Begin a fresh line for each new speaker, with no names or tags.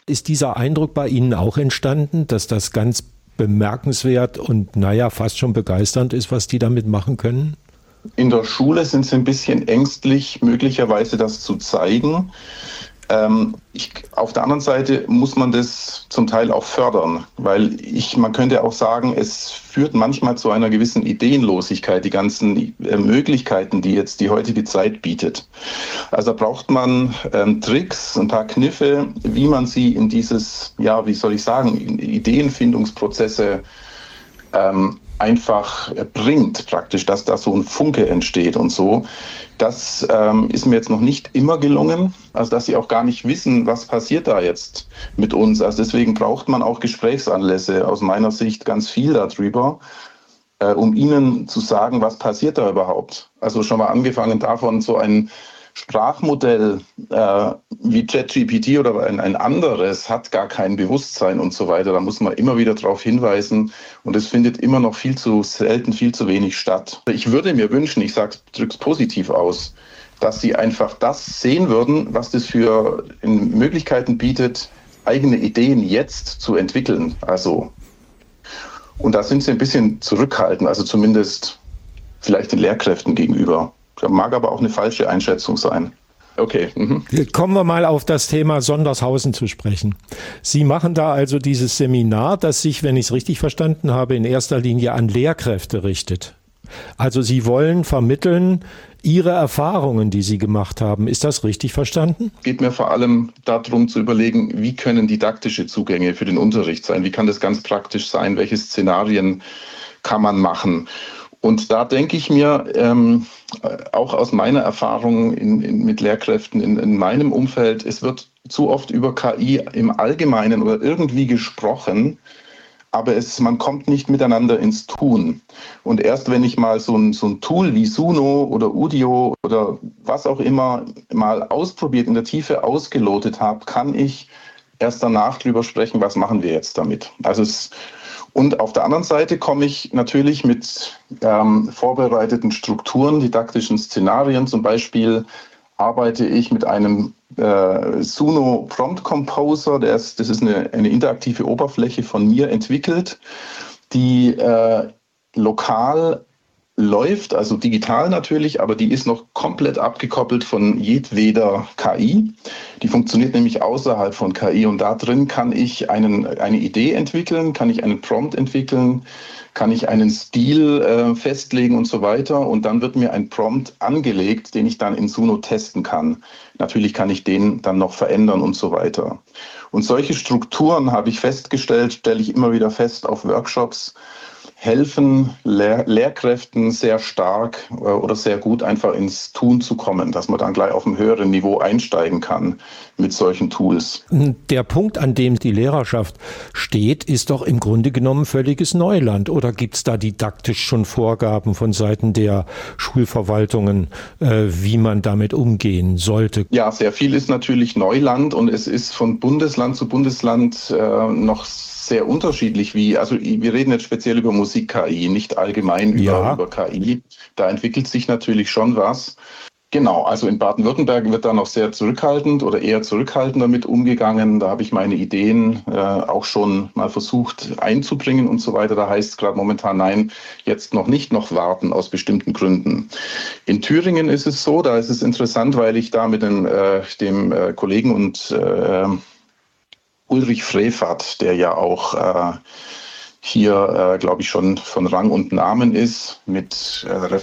Ist dieser Eindruck bei Ihnen auch entstanden, dass das ganz bemerkenswert und fast schon begeisternd ist, was die damit machen können?
In der Schule sind sie ein bisschen ängstlich, möglicherweise das zu zeigen. Auf der anderen Seite muss man das zum Teil auch fördern, weil man könnte auch sagen, es führt manchmal zu einer gewissen Ideenlosigkeit, die ganzen Möglichkeiten, die jetzt die heutige Zeit bietet. Also braucht man Tricks, ein paar Kniffe, wie man sie in dieses, Ideenfindungsprozesse einfach bringt, praktisch, dass da so ein Funke entsteht und so. Das ist mir jetzt noch nicht immer gelungen, also dass sie auch gar nicht wissen, was passiert da jetzt mit uns. Also deswegen braucht man auch Gesprächsanlässe, aus meiner Sicht ganz viel darüber, um ihnen zu sagen, was passiert da überhaupt. Also schon mal angefangen davon, so ein Sprachmodell wie ChatGPT oder ein anderes hat gar kein Bewusstsein und so weiter. Da muss man immer wieder darauf hinweisen und es findet immer noch viel zu selten, viel zu wenig statt. Ich würde mir wünschen, ich drücke es positiv aus, dass sie einfach das sehen würden, was das für Möglichkeiten bietet, eigene Ideen jetzt zu entwickeln. Und da sind sie ein bisschen zurückhaltend, also zumindest vielleicht den Lehrkräften gegenüber. Das mag aber auch eine falsche Einschätzung sein. Okay.
Kommen wir mal auf das Thema Sondershausen zu sprechen. Sie machen da also dieses Seminar, das sich, wenn ich es richtig verstanden habe, in erster Linie an Lehrkräfte richtet. Also Sie wollen vermitteln Ihre Erfahrungen, die Sie gemacht haben. Ist das richtig verstanden?
Es geht mir vor allem darum zu überlegen, wie können didaktische Zugänge für den Unterricht sein? Wie kann das ganz praktisch sein? Welche Szenarien kann man machen? Und da denke ich mir, auch aus meiner Erfahrung mit Lehrkräften in meinem Umfeld, es wird zu oft über KI im Allgemeinen oder irgendwie gesprochen, aber man kommt nicht miteinander ins Tun. Und erst wenn ich mal so ein Tool wie Suno oder Udio oder was auch immer mal ausprobiert, in der Tiefe ausgelotet habe, kann ich erst danach drüber sprechen, was machen wir jetzt damit. Und auf der anderen Seite komme ich natürlich mit vorbereiteten Strukturen, didaktischen Szenarien. Zum Beispiel arbeite ich mit einem Suno Prompt Composer. Das ist eine interaktive Oberfläche von mir entwickelt, die lokal läuft, also digital natürlich, aber die ist noch komplett abgekoppelt von jedweder KI. Die funktioniert nämlich außerhalb von KI und da drin kann ich eine Idee entwickeln, kann ich einen Prompt entwickeln, kann ich einen Stil festlegen und so weiter und dann wird mir ein Prompt angelegt, den ich dann in Suno testen kann. Natürlich kann ich den dann noch verändern und so weiter. Und solche Strukturen habe ich festgestellt, stelle ich immer wieder fest auf Workshops, helfen Lehrkräften sehr stark oder sehr gut einfach ins Tun zu kommen, dass man dann gleich auf einem höheren Niveau einsteigen kann mit solchen Tools.
Der Punkt, an dem die Lehrerschaft steht, ist doch im Grunde genommen völliges Neuland. Oder gibt es da didaktisch schon Vorgaben von Seiten der Schulverwaltungen, wie man damit umgehen sollte?
Ja, sehr viel ist natürlich Neuland und es ist von Bundesland zu Bundesland noch sehr unterschiedlich, wir reden jetzt speziell über Musik-KI, nicht allgemein über KI. Da entwickelt sich natürlich schon was. Genau, also in Baden-Württemberg wird da noch sehr zurückhaltend oder eher zurückhaltend damit umgegangen. Da habe ich meine Ideen auch schon mal versucht einzubringen und so weiter. Da heißt es gerade momentan nein, jetzt noch nicht, noch warten aus bestimmten Gründen. In Thüringen ist es so, da ist es interessant, weil ich da mit dem Kollegen und Ulrich Frevert, der ja auch hier, glaube ich, schon von Rang und Namen ist, mit